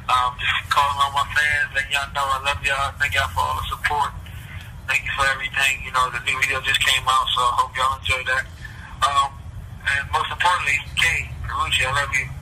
Just calling on my fans, and y'all know I love y'all. Thank y'all for all the support. Thank you for everything. You know, the new video just came out, so I hope y'all enjoy that. And most importantly, Kay, Carucci, I love you.